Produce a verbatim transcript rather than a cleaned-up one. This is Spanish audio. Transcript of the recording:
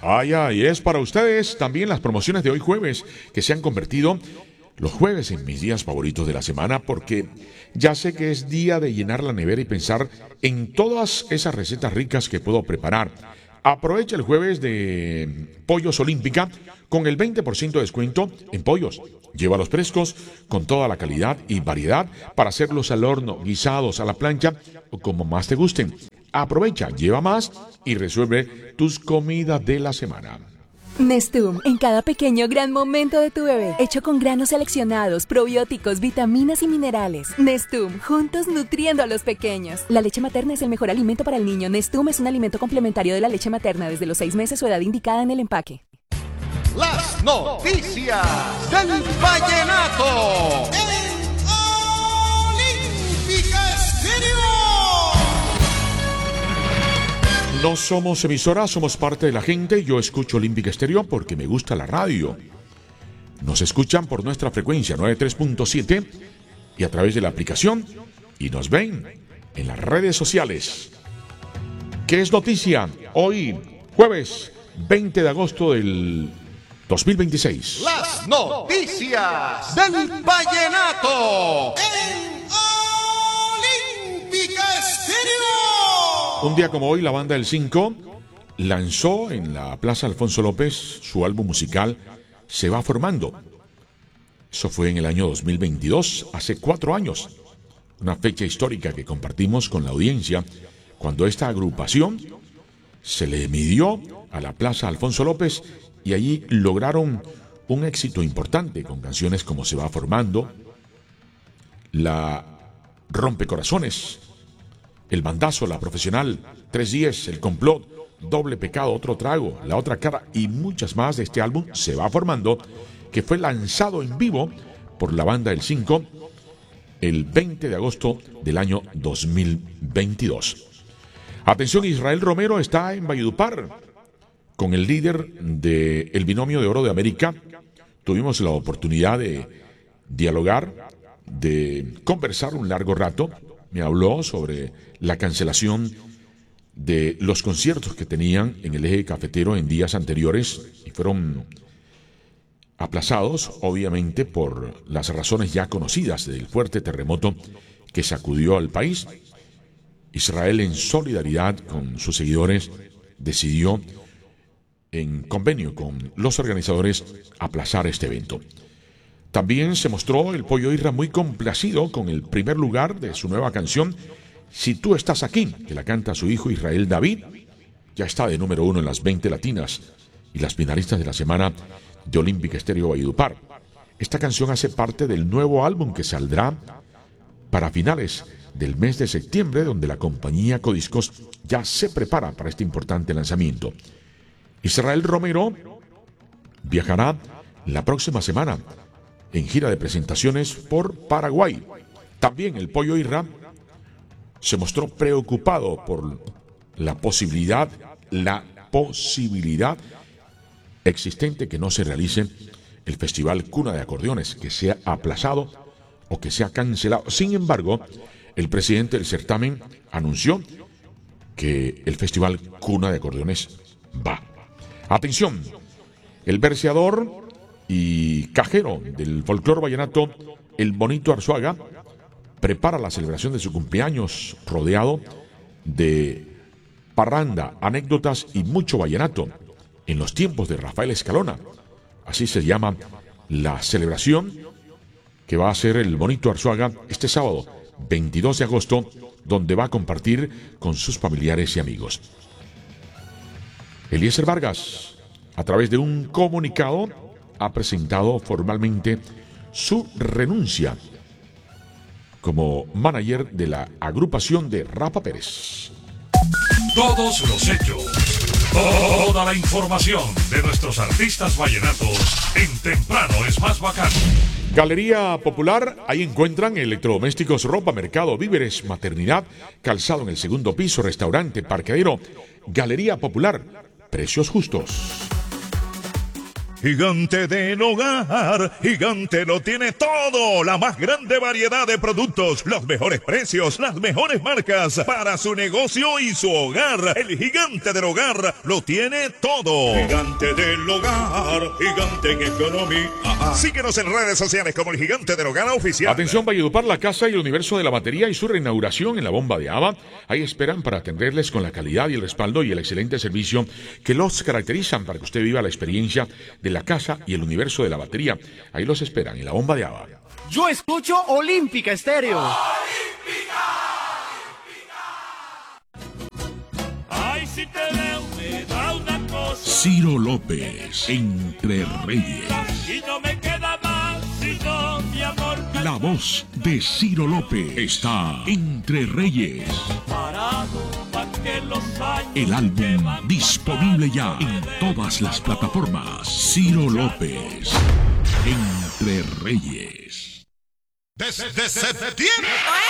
Ay, ay, es para ustedes también las promociones de hoy jueves, que se han convertido los jueves en mis días favoritos de la semana, porque ya sé que es día de llenar la nevera y pensar en todas esas recetas ricas que puedo preparar. Aprovecha el jueves de Pollos Olímpica con el veinte por ciento de descuento en pollos. Llévalos frescos con toda la calidad y variedad para hacerlos al horno, guisados, a la plancha o como más te gusten. Aprovecha, lleva más y resuelve tus comidas de la semana. Nestum, en cada pequeño gran momento de tu bebé, hecho con granos seleccionados, probióticos, vitaminas y minerales. Nestum, juntos nutriendo a los pequeños. La leche materna es el mejor alimento para el niño. Nestum es un alimento complementario de la leche materna desde los seis meses o edad indicada en el empaque. Las noticias del vallenato. Olímpica Estéreo. No somos emisora, somos parte de la gente. Yo escucho Olímpica Estéreo porque me gusta la radio. Nos escuchan por nuestra frecuencia noventa y tres punto siete y a través de la aplicación y nos ven en las redes sociales. ¿Qué es noticia? Hoy, jueves veinte de agosto del dos mil veintiséis. Las noticias del vallenato. En Olímpica Estéreo. Un día como hoy, la banda El cinco lanzó en la Plaza Alfonso López su álbum musical Se va formando. Eso fue en el año dos mil veintidós, hace cuatro años. Una fecha histórica que compartimos con la audiencia cuando esta agrupación se le midió a la Plaza Alfonso López y allí lograron un éxito importante con canciones como Se va formando, La Rompecorazones, El Bandazo, La Profesional, Tres Diez, El Complot, Doble Pecado, Otro Trago, La Otra Cara y muchas más de este álbum Se va formando, que fue lanzado en vivo por la banda El cinco el veinte de agosto del año dos mil veintidós. Atención, Israel Romero está en Valledupar con el líder del Binomio de Oro de América. Tuvimos la oportunidad de dialogar, de conversar un largo rato. Me habló sobre la cancelación de los conciertos que tenían en el eje cafetero en días anteriores y fueron aplazados, obviamente, por las razones ya conocidas del fuerte terremoto que sacudió al país. Israel, en solidaridad con sus seguidores, decidió, en convenio con los organizadores, aplazar este evento. También se mostró el Pollo Irra muy complacido con el primer lugar de su nueva canción Si tú estás aquí, que la canta su hijo Israel David. Ya está de número uno en las veinte latinas y las finalistas de la semana de Olímpica Estéreo Valledupar. Esta canción hace parte del nuevo álbum que saldrá para finales del mes de septiembre, donde la compañía Codiscos ya se prepara para este importante lanzamiento. Israel Romero viajará la próxima semana en gira de presentaciones por Paraguay. También el Pollo Irra se mostró preocupado por la posibilidad, la posibilidad existente que no se realice el Festival Cuna de Acordeones, que sea aplazado o que sea cancelado. Sin embargo, el presidente del certamen anunció que el Festival Cuna de Acordeones va. Atención, el verseador y cajero del folclor vallenato, el Bonito Arzuaga, prepara la celebración de su cumpleaños rodeado de parranda, anécdotas y mucho vallenato en los tiempos de Rafael Escalona. Así se llama la celebración que va a hacer el Bonito Arzuaga este sábado, veintidós de agosto, donde va a compartir con sus familiares y amigos. Eliezer Vargas, a través de un comunicado, ha presentado formalmente su renuncia como manager de la agrupación de Rafa Pérez. Todos los hechos, toda la información de nuestros artistas vallenatos en Temprano es Más Bacano. Galería Popular, ahí encuentran electrodomésticos, ropa, mercado, víveres, maternidad, calzado en el segundo piso, restaurante, parqueadero. Galería Popular, precios justos. Gigante del Hogar, Gigante lo tiene todo, la más grande variedad de productos, los mejores precios, las mejores marcas para su negocio y su hogar. El Gigante del Hogar lo tiene todo. Gigante del Hogar, Gigante en economía. Síguenos en redes sociales como el Gigante del Hogar oficial. Atención, Valledupar, la casa y el universo de la batería y su reinauguración en la bomba de Ava. Ahí esperan para atenderles con la calidad y el respaldo y el excelente servicio que los caracterizan para que usted viva la experiencia de la casa y el universo de la batería. Ahí los esperan en la bomba de Ava. Yo escucho Olímpica Estéreo. Olímpica. Ay, si te veo, me da una cosa. Ciro López, Entre Reyes. Y no me queda más sino mi amor. La voz de Ciro López está Entre Reyes. Parado, pa' que los años El álbum disponible ya en todas las plataformas. Ciro López, Entre Reyes. Desde septiembre.